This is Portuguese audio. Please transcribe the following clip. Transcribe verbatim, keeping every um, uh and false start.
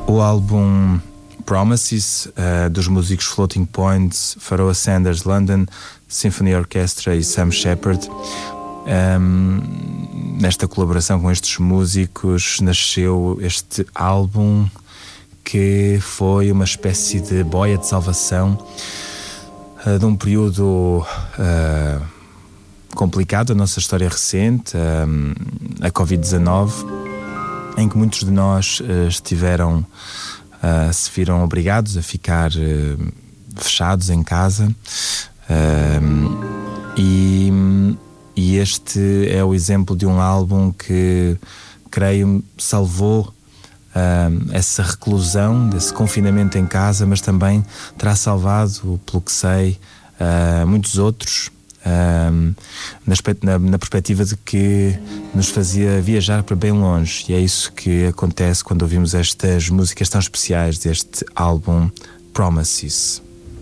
O álbum Promises, uh, dos músicos Floating Points, Pharoah Sanders London, Symphony Orchestra e Sam Shepard. Um, nesta colaboração com estes músicos nasceu este álbum, que foi uma espécie de boia de salvação uh, de um período uh, complicado da nossa história recente, uh, a covid dezanove, em que muitos de nós uh, estiveram, uh, se viram obrigados a ficar uh, fechados em casa, uh, e, e este é o exemplo de um álbum que, creio, salvou Uh, essa reclusão, desse confinamento em casa, mas também terá salvado, pelo que sei, uh, muitos outros, uh, na, na, na perspectiva de que nos fazia viajar para bem longe. E é isso que acontece quando ouvimos estas músicas tão especiais deste álbum Promises.